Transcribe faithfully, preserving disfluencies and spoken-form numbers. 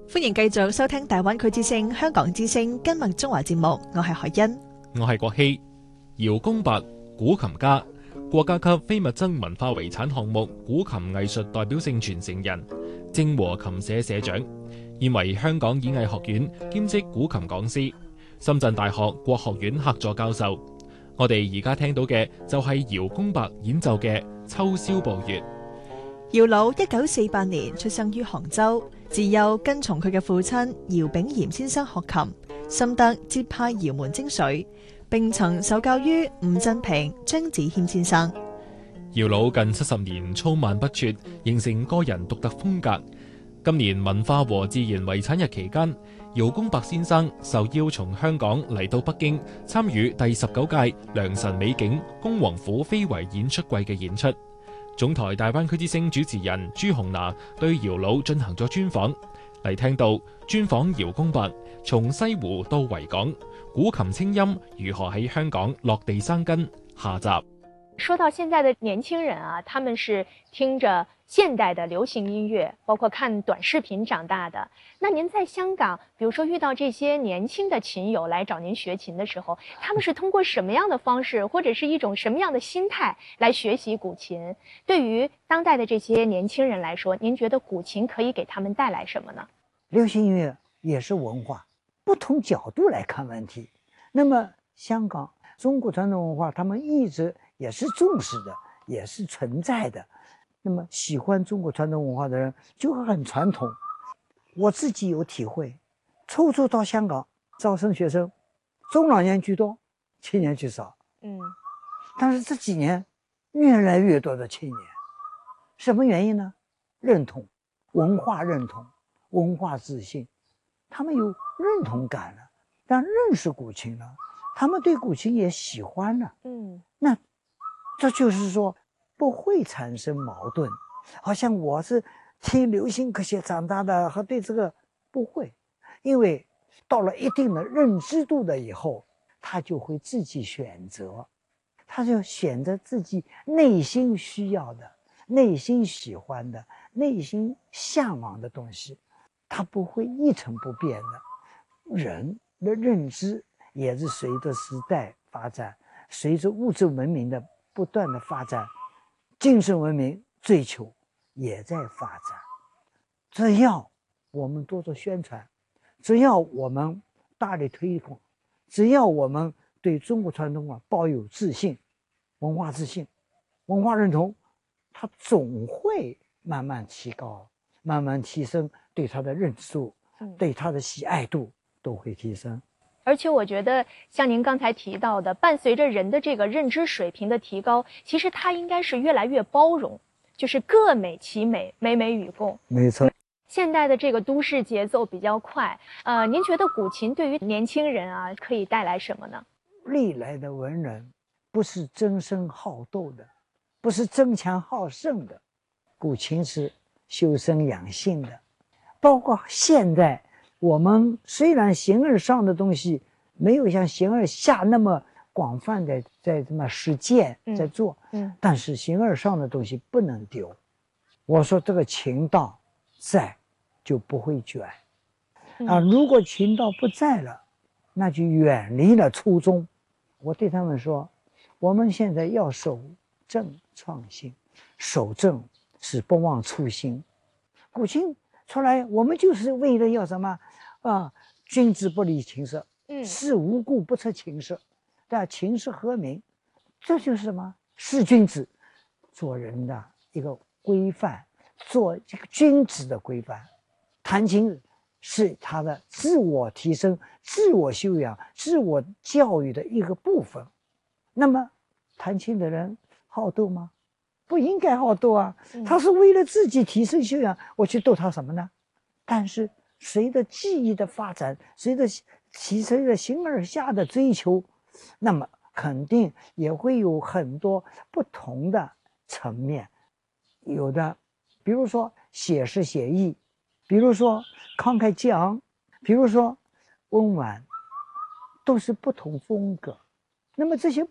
歡迎繼續收聽大灣區之聲香港之聲今日中華節目，我係海欣， 我係郭希。姚公伯，古琴家，國家級非物質文化遺產項目古琴藝術代表性傳承人，正和琴社社長，現為香港演藝學院兼職古琴講師，深圳大學國學院客座教授。我哋而家聽到嘅就係姚公伯演奏嘅《秋宵步月》。 姚老一九四八年出生於杭州，自幼跟從佢嘅父親姚炳炎先生學琴，深得節派姚門精髓，並曾受教於吳振平、張子謙先生。 姚老近七十年操漫不絕，形成個人獨特風格。今年文化和自然遺產日期間，姚公伯先生受邀從香港嚟到北京參與第十九屆良辰美景恭王府非遺演出季嘅演出。總台大灣區之聲主持人朱紅娜對姚老進行咗專訪，嚟聽到專訪姚公伯從西湖到維港，古琴清音如何喺香港落地生根。下集說到現在的年輕人啊，他們是聽着現代的流行音樂，包括看短視頻長大的。那您在香港，比如說遇到這些年輕的琴友來找您學琴的時候，他們是通過什麼樣的方式，或者是一種什麼樣的心態來學習古琴？對於當代的這些年輕人來說，您覺得古琴可以給他們帶來什麼呢？ 流行音樂也是文化，不同角度來看問題。那麼香港中國傳統文化，他們一直也是重視的，也是存在的。那麼喜歡中國傳統文化的人就很傳統。我自己有體會，初初到香港招生學生，中老年居多，青年居少。 嗯， 但是這幾年越來越多的青年，什麼原因呢？認同，文化認同，文化自信，他們有認同感了，但認識古琴了，他們對古琴也喜歡了。 嗯， 那這就是說不會產生矛盾，好像我是聽流行科學長大的，和對這個不會，因為到了一定的認知度的以後，他就會自己選擇，他就選擇自己內心需要的、內心喜歡的、內心向往的東西，他不會一成不變的。人的認知也是隨着時代發展，隨着物質文明的不斷的發展，精神文明追求也在發展。只要我們多做宣傳，只要我們大力推廣，只要我們對中國傳統文化抱有自信、文化自信、文化認同，它總會慢慢提高，慢慢提升，對它的認知度、 嗯、 對它的喜愛度都會提升。 而且我覺得像您剛才提到的，伴隨着人的這個認知水平的提高，其實它應該是越來越包容，就是各美其美，美美與共。 沒錯。 現代的這個都市節奏比較快，呃，您覺得古琴對於年輕人啊可以帶來什麼呢？ 歷來的文人不是爭聲好鬥的，不是爭強好勝的，古琴是修身養性的。包括現在我們雖然形而上的東西沒有像形而下那麼廣泛的在這麼實踐在做，嗯嗯、但是形而上的東西不能丟。我說這個琴道在就不會捲，嗯、啊，如果琴道不在了，那就遠離了初衷。我對他們說，我們現在要守正創新，守正是不忘初心。古琴出來，我們就是為了要什麼啊？君子不離琴瑟，嗯，事無故不出琴瑟，對吧？琴瑟和鳴，這就是什麼？是君子做人的一個規範，做一個君子的規範。彈琴是他的自我提升、自我修養、自我教育的一個部分。那麼，彈琴的人好鬥嗎？不應該好鬥啊！他是為了自己提升修養，我去鬥他什麼呢？但是隨着技藝的發展，隨着其隨着形而下的追求，那麼肯定也會有很多不同的層面。有的，比如說寫實寫意，比如說慷慨激昂，比如說溫婉，都是不同風格。那麼這些